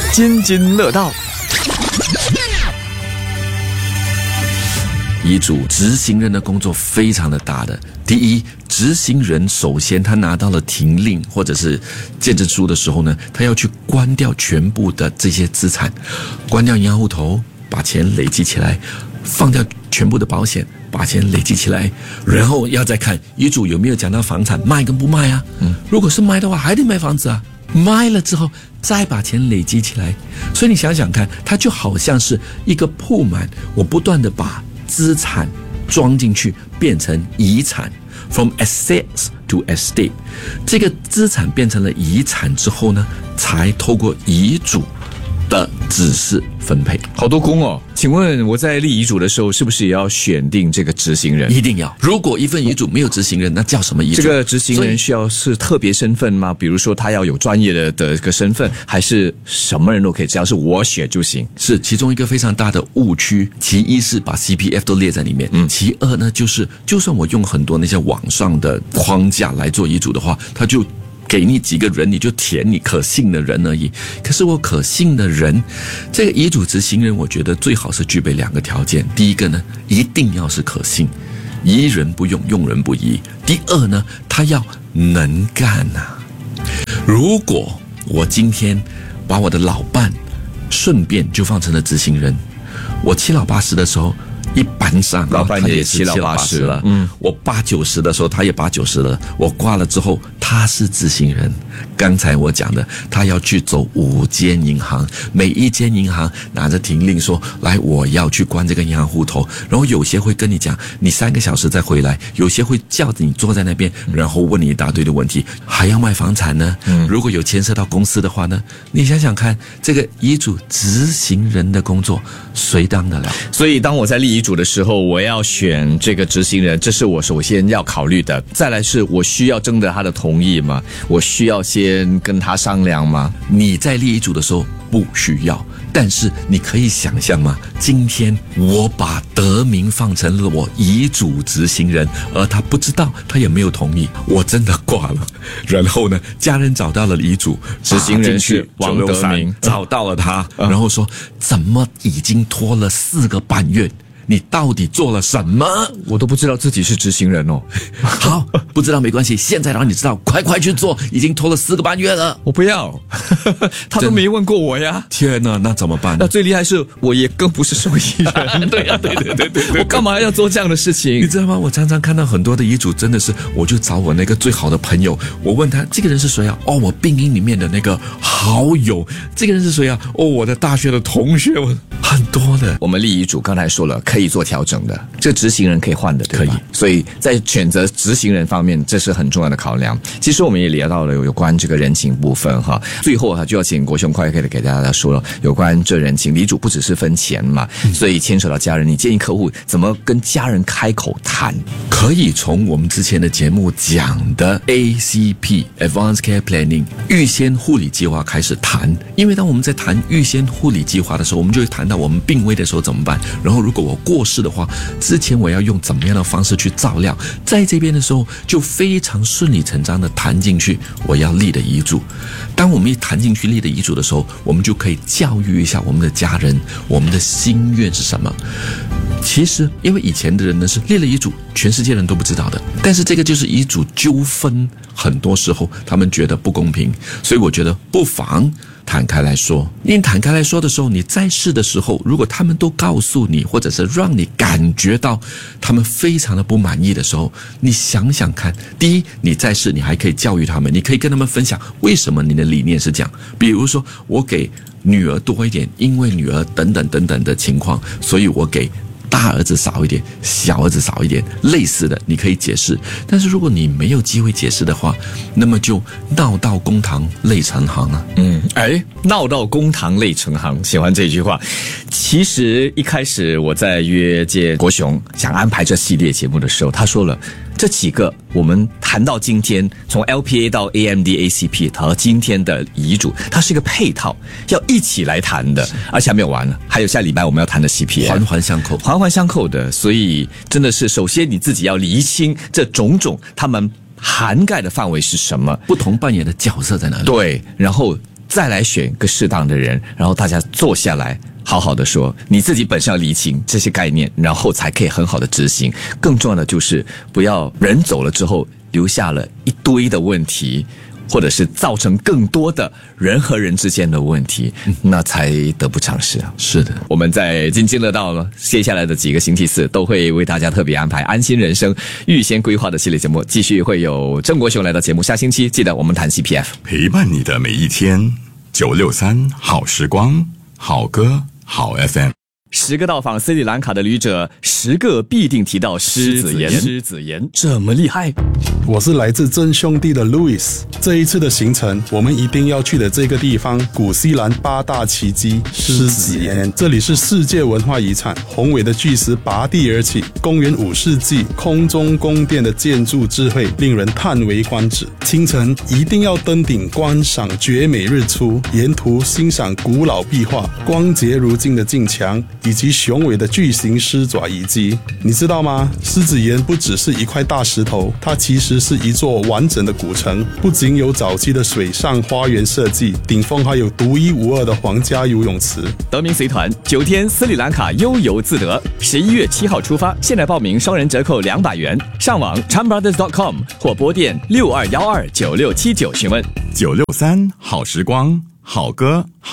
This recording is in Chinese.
津津乐道。 遗嘱执行人的工作非常的大的。第一，执行人首先他拿到了停令或者是建制书的时候呢，他要去关掉全部的这些资产，关掉银行户头，把钱累积起来，放掉全部的保险，把钱累积起来，然后要再看遗嘱有没有讲到房产卖跟不卖啊。如果是卖的话，还得卖房子啊。卖了之后再把钱累积起来，所以你想想看，它就好像是一个铺满，我不断的把资产装进去变成遗产 ，from assets to estate， 这个资产变成了遗产之后呢，才透过遗嘱的指示分配。 好多工哦，请问我在立遗嘱的时候，是不是也要选定这个执行人？ 一定要。如果一份遗嘱没有执行人，那叫什么遗嘱？ 这个执行人需要是特别身份吗？比如说他要有专业的一个身份，还是什么人都可以？只要是我写就行？ 是其中一个非常大的误区。其一是把 CPF 都列在里面，其二呢就是就算我用很多那些网上的框架来做遗嘱的话，他就给你几个人，你就填你可信的人而已。可是我可信的人，这个遗嘱执行人，我觉得最好是具备两个条件。第一个呢，一定要是可信，疑人不用，用人不疑。第二呢，他要能干啊。如果我今天把我的老伴顺便就放成了执行人，我七老八十的时候，一般上老伴也七老八十了， 我8、90的时候，他也8、90了。我挂了之后，他是执行人。刚才我讲的，他要去走5间银行，每一间银行拿着停令说：“来，我要去关这个银行户头。”然后有些会跟你讲，你3个小时再回来；有些会叫着你坐在那边，然后问你一大堆的问题，还要卖房产呢。如果有牵涉到公司的话呢，你想想看，这个遗嘱执行人的工作谁当得了？ 所以当我在立遗嘱的时候，我要选这个执行人，这是我首先要考虑的。再来是我需要征得他的同意吗？我需要先跟他商量吗？ 你在立遗嘱的时候不需要，但是你可以想象吗？今天我把德明放成了我遗嘱执行人，而他不知道，他也没有同意，我真的挂了。然后呢，家人找到了遗嘱， 执行人是王德明， 找到了他，然后说怎么已经拖了4个半月？你到底做了什么？ 我都不知道自己是执行人哦。 好，不知道没关系，现在让你知道，快去做，已经拖了4个半月了。 我不要，他都没问过我呀。 天哪，那怎么办？ 那最厉害是我也更不是受益人。 对呀，对， 我干嘛要做这样的事情？ 你知道吗？我常常看到很多的遗嘱，真的是，我就找我那个最好的朋友，我问他这个人是谁啊？哦，我病因里面的那个好友。这个人是谁啊？哦，我的大学的同学。很多的。 我们立遗嘱刚才说了，可以做调整的，这执行人可以换的，对吧？可以。所以在选择执行人方面，这是很重要的考量。其实我们也聊到了有关这个人情部分哈，最后就要请国雄快可以给大家说了有关这人情。遗嘱不只是分钱嘛，所以牵扯到家人，你建议客户怎么跟家人开口谈？ 可以从我们之前的节目讲的 ACP Advanced Care Planning 预先护理计划开始谈，因为当我们在谈预先护理计划的时候，我们就会谈到我们病危的时候怎么办，然后如果我过世的话，之前我要用怎么样的方式去照料，在这边的时候就非常顺理成章的谈进去我要立的遗嘱。当我们一谈进去立的遗嘱的时候，我们就可以教育一下我们的家人，我们的心愿是什么。其实因为以前的人呢是立了遗嘱全世界人都不知道的，但是这个就是遗嘱纠纷，很多时候他们觉得不公平，所以我觉得不妨坦开来说。你坦开来说的时候，你在世的时候，如果他们都告诉你，或者是让你感觉到他们非常的不满意的时候，你想想看，第一，你在世你还可以教育他们，你可以跟他们分享为什么你的理念是这样，比如说我给女儿多一点，因为女儿等等等等的情况，所以我给大儿子少一点，小儿子少一点，类似的你可以解释。但是如果你没有机会解释的话，那么就闹到公堂泪成行啊。 闹到公堂泪成行，喜欢这句话。其实一开始我在约见国雄想安排这系列节目的时候，他说了这几个我们谈到今天，从 LPA 到 AMD、ACP 谈到今天的遗嘱，它是一个配套，要一起来谈的，而且还没有完了，还有下礼拜我们要谈的 CPA， 环环相扣， 环环相扣的。所以真的是首先你自己要厘清这种种他们涵盖的范围是什么， 不同扮演的角色在哪里。 对，然后再来选个适当的人，然后大家坐下来好好的说，你自己本身要理清这些概念，然后才可以很好的执行。更重要的就是不要人走了之后留下了一堆的问题，或者是造成更多的人和人之间的问题，那才得不偿失啊！ 是的， 我们在津津乐道呢，接下来的几个星期四都会为大家特别安排安心人生预先规划的系列节目，继续会有郑国雄来到节目。下星期记得我们谈 CPF， 陪伴你的每一天，963好时光，好歌好 FM。 10个到访斯里兰卡的旅者，10个必定提到狮子岩。狮子岩这么厉害？ 我是来自真兄弟的 Louis。这一次的行程，我们一定要去的这个地方——古西兰8大奇迹狮子岩。这里是世界文化遗产，宏伟的巨石拔地而起，公元5世纪空中宫殿的建筑智慧令人叹为观止。清晨一定要登顶观赏绝美日出，沿途欣赏古老壁画、光洁如镜的镜墙，以及雄伟的巨型狮爪遗迹。你知道吗？狮子岩不只是一块大石头，它其实是一座完整的古城，不仅有早期的水上花园设计，顶峰还有独一无二的皇家游泳池。 德明随团9天斯里兰卡悠游自得，11月7号出发，现在报名双人折扣200元，上网 chanbrothers.com 或拨电62129679询问。 963好时光，好歌好